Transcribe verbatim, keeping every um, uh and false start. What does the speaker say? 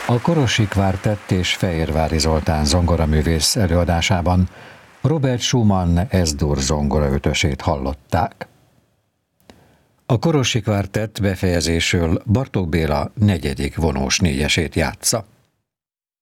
A Korosi Kvártett és Fehérvári Zoltán zongoraművész előadásában Robert Schumann Es-dur zongoraötösét hallották. A Korosi Kvártett befejezésül Bartók Béla negyedik vonós négyesét játsza.